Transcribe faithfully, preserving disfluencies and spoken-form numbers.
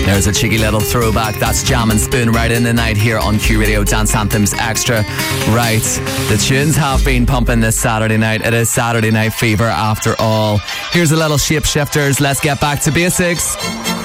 There's a cheeky little throwback. That's Jam and Spoon right in the night here on Q Radio Dance Anthems Extra. Right, the tunes have been pumping this Saturday night. It is Saturday Night Fever after all. Here's a little Shapeshifters. Let's get back to basics.